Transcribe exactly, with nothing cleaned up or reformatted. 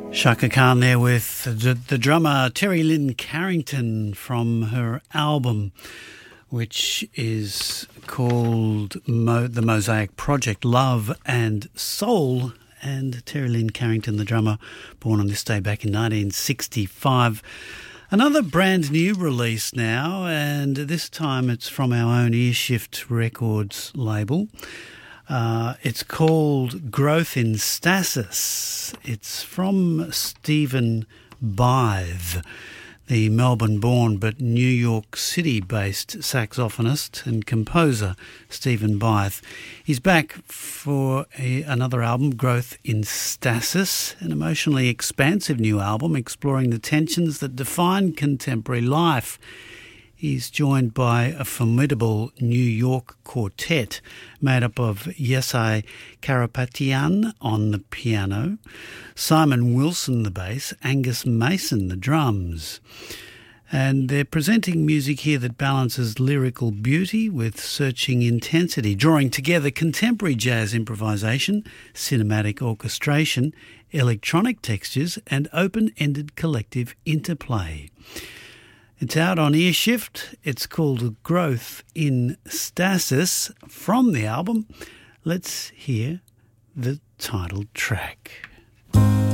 Chaka Khan there with the, the drummer Terry Lynn Carrington from her album, which is called Mo- The Mosaic Project, Love and Soul. And Terry Lynn Carrington, the drummer, born on this day back in nineteen sixty-five. Another brand new release now, and this time it's from our own Earshift Records label. Uh, it's called Growth in Stasis. It's from Stephen Bythe, the Melbourne-born but New York City-based saxophonist and composer Stephen Bythe. He's back for a, another album, Growth in Stasis, an emotionally expansive new album exploring the tensions that define contemporary life. He's joined by a formidable New York quartet made up of Yesai Karapetian on the piano, Simon Wilson the bass, Angus Mason the drums. And they're presenting music here that balances lyrical beauty with searching intensity, drawing together contemporary jazz improvisation, cinematic orchestration, electronic textures and open-ended collective interplay. It's out on Earshift. It's called Growth in Stasis from the album. Let's hear the title track.